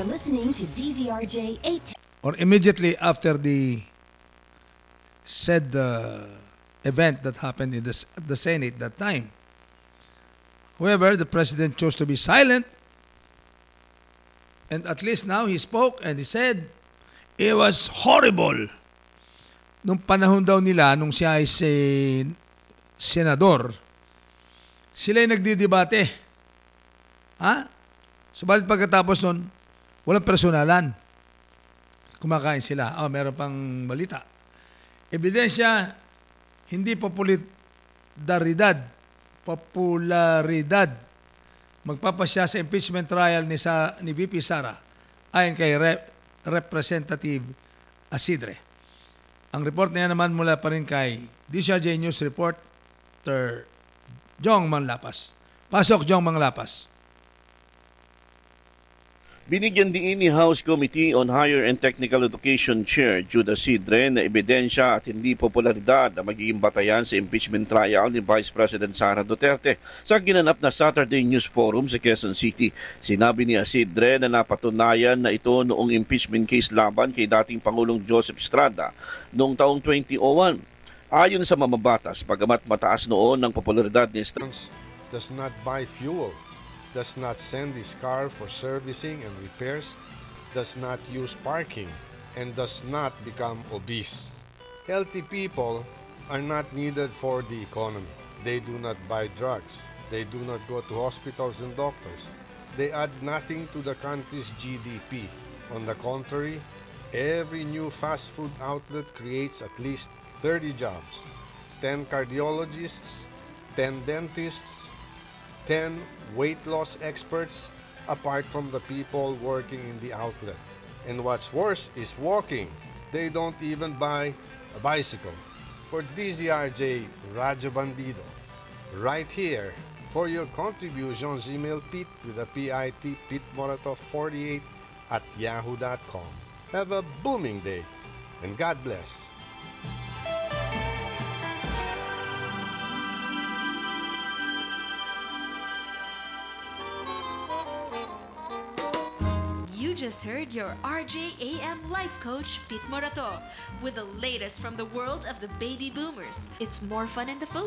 are listening to DZRJ 8. or immediately after the said event that happened in the Senate that time. However, the president chose to be silent, and at least now he spoke and he said, it was horrible. Nung panahon daw nila, nung siya ay senador, sila ay nagdidebate. Ha? Subalit pagkatapos nun, walang personalan. Kumakain sila. Oh, meron pang balita. Ebidensya, hindi popularidad magpapasya sa impeachment trial ni VP Sara ayon kay Representative Asidre. Ang report na yan naman mula pa rin kay DZRJ News Reporter Jong Manlapas. Pasok, Jong Manlapas. Binigyan din ni House Committee on Higher and Technical Education Chair Jude Asidre na ebidensya at hindi popularidad na magiging batayan sa impeachment trial ni Vice President Sara Duterte sa ginanap na Saturday News Forum sa Quezon City. Sinabi ni Asidre na napatunayan na ito noong impeachment case laban kay dating Pangulong Joseph Estrada noong taong 2001. Ayon sa mamabatas, bagamat mataas noon ang popularidad ni Estrada, does not buy fuel, does not send his car for servicing and repairs, does not use parking, and does not become obese. Healthy people are not needed for the economy. They do not buy drugs. They do not go to hospitals and doctors. They add nothing to the country's GDP. On the contrary, every new fast food outlet creates at least 30 jobs, 10 cardiologists, 10 dentists, 10 weight loss experts, apart from the people working in the outlet. And what's worse is walking. They don't even buy a bicycle. For DZRJ Radyo Bandido, right here, for your contributions, email Pete with a PIT, PeteMorato48 at yahoo.com. Have a booming day, and God bless. You just heard your RJAM life coach, Pete Morato, with the latest from the world of the baby boomers. It's more fun in the Philippines.